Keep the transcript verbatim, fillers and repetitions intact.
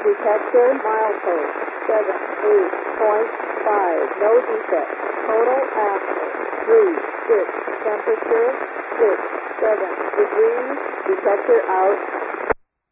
Detector milepost seven eight point five. No defect. Total axle three six. Temperature six seven degrees. Detector out.